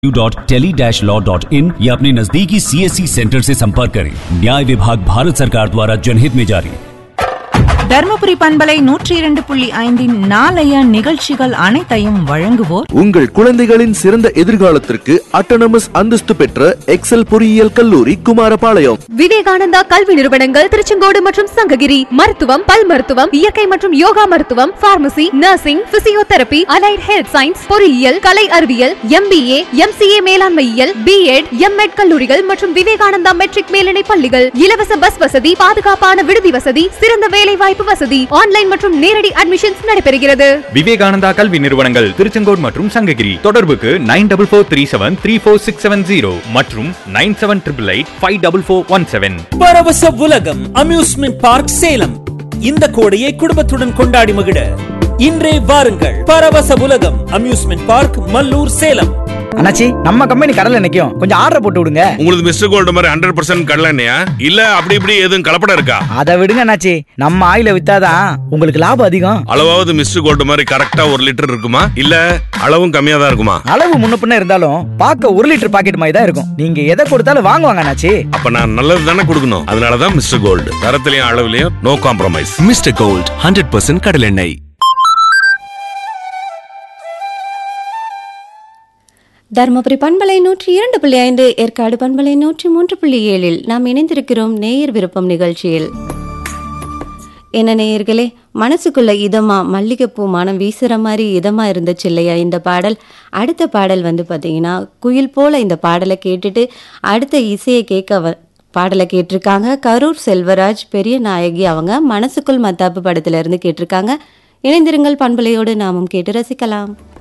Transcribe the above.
www.tele-law.in या अपने नजदीकी CSC सेंटर से संपर्क करें। न्याय विभाग भारत सरकार द्वारा जनहित में जारी। தர்மபுரி பண்பலை 102.5 நாளைய நிகழ்ச்சிகள் அனைத்தையும் வழங்குவோர் உங்கள் குழந்தைகளின் சிறந்த எதிர்காலத்திற்கு அட்டானமஸ் அந்தஸ்து பெற்ற எக்ஸல் பொறியியல் கல்லூரி குமாரபாளையம். விவேகானந்தா கல்வி நிறுவனங்கள் திருச்செங்கோடு மற்றும் சங்ககிரி. மருத்துவம், பல் மருத்துவம், இயற்கை மற்றும் யோகா மருத்துவம், pharmacy, nursing, physiotherapy, allied health science, பொறியியல், கலை அறிவியல், MBA, MCA மேலாண்மையியல், B.Ed, M.Ed கல்லூரிகள் மற்றும் விவேகானந்தா மெட்ரிக் மேல்நிலை பள்ளிகள். இலவச பஸ் வசதி, பாதுகாப்பான விடுதி வசதி, சிறந்த வேலை வாய்ப்பு வசதி, ஆன்லைன் மற்றும் நேரடி அட்மிஷன்ஸ் நடைபெறுகிறது. விவேகானந்தா கல்வி நிறுவனங்கள் திருச்செங்கோடு மற்றும் சங்ககிரி. தொடர்புக்கு 9443734670 மற்றும் 9788854417. பரவச உலகம் அம்யூஸ்மெண்ட் பார்க் சேலம். இந்த கோடையை குடும்பத்துடன் கொண்டாடி மகிழ இன்றே வாருங்கள். பரவச உலகம் அம்யூஸ்மெண்ட் பார்க், மல்லூர், சேலம். அண்ணாச்சி, நம்ம கம்பெனி கடலை நிக்கும், கொஞ்சம் ஆர்டர் போட்டு விடுங்க. உங்களுக்கு மிஸ்டர் கோல்டு மாதிரி 100% கடலை எண்ணெயா இல்ல அப்படி இப்படி எதுவும் கலப்படம் இருக்கா? அதை விடுங்க அண்ணாச்சி, நம்ம ஆயில வித்தாதான் உங்களுக்கு லாபம் அதிகம். அளவாவது மிஸ்டர் கோல்டு மாதிரி கரெக்டா 1 லிட்டர் இருக்குமா இல்ல அளவும் கம்மியா தான் இருக்குமா? அளவு முன்ன பின்ன இருந்தாலும் பார்க்க 1 லிட்டர் பாக்கெட் மாதிரி தான் இருக்கும். நீங்க எதை கொடுத்தாலும் வாங்குவாங்க அண்ணாச்சி. அப்ப நான் நல்லது தானே கொடுக்கணும். அதனாலதான் mister gold. தரத்திலையும் அளவுலயும் no compromise. Mister gold 100% கடலெண்ணெய். தர்மபுரி பண்பலை 102.5, ஏற்காடு பண்பலை 103.7 நாம் இணைந்திருக்கிறோம் நேயர் விருப்பம் நிகழ்ச்சியில். என்ன நேயர்களே, மனசுக்குள்ள இதமா மல்லிகைப்பூ மனம் வீசுற மாதிரி இதமா இருந்துச்சு இல்லையா இந்த பாடல்? அடுத்த பாடல் பார்த்தீங்கன்னா குயில் போல இந்த பாடலை கேட்டுட்டு அடுத்த இசையை கேட்க பாடலை கேட்டிருக்காங்க. கரூர் செல்வராஜ் பெரிய நாயகி அவங்க மனசுக்குள் மத்தாப்பு படத்துல இருந்து கேட்டிருக்காங்க. இணைந்திருங்கள் பண்பலையோடு நாமும் கேட்டு ரசிக்கலாம்.